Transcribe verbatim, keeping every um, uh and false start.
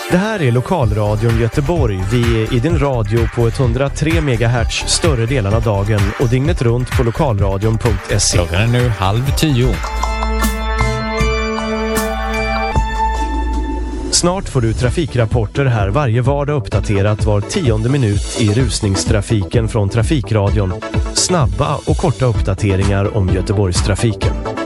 Det här är Lokalradion Göteborg. Vi är i din radio på etthundratre megahertz större delen av dagen och dygnet runt på lokalradion punkt se. Klockan är nu halv tio. Snart får du trafikrapporter här varje vardag uppdaterat var tionde minut i rusningstrafiken från Trafikradion. Snabba och korta uppdateringar om Göteborgstrafiken.